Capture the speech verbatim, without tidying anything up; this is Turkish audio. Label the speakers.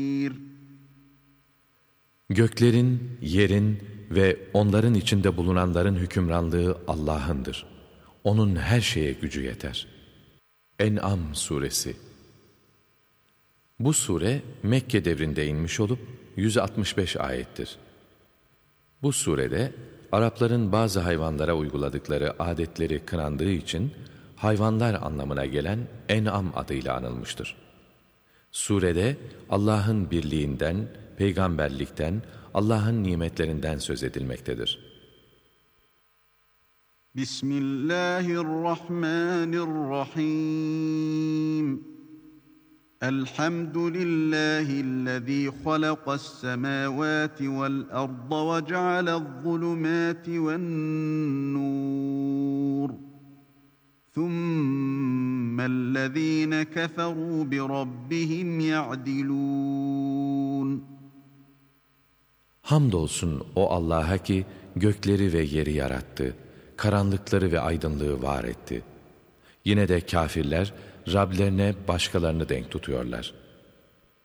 Speaker 1: Göklerin, yerin ve onların içinde bulunanların hükümranlığı Allah'ındır. Onun her şeye gücü yeter. En'am Suresi. Bu sure Mekke devrinde inmiş olup yüz altmış beş ayettir. Bu surede Arapların bazı hayvanlara uyguladıkları adetleri kınandığı için hayvanlar anlamına gelen En'am adıyla anılmıştır. Surede Allah'ın birliğinden, peygamberlikten, Allah'ın nimetlerinden söz edilmektedir.
Speaker 2: Bismillahirrahmanirrahim. Elhamdülillahillezî halakas-semâvâti vel-arda ve ceale'z-zulumâti ven-nûr. Thummellezîne keferû bi-rabbihim ya'dilûn.
Speaker 1: Hamdolsun o Allah'a ki gökleri ve yeri yarattı, karanlıkları ve aydınlığı var etti. Yine de kâfirler Rablerine başkalarını denk tutuyorlar.